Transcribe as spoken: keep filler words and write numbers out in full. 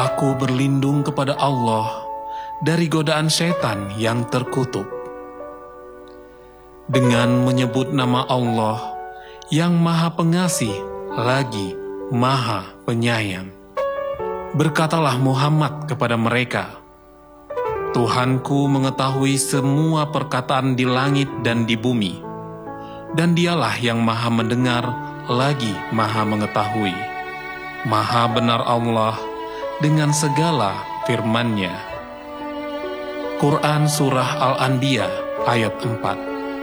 Aku berlindung kepada Allah dari godaan setan yang terkutuk. Dengan menyebut nama Allah yang Maha Pengasih lagi Maha Penyayang, berkatalah Muhammad kepada mereka, Tuhanku mengetahui semua perkataan di langit dan di bumi, dan dialah yang Maha Mendengar lagi Maha Mengetahui. Maha benar Allah dengan segala firman-Nya. Quran Surah Al-Anbiya ayat empat.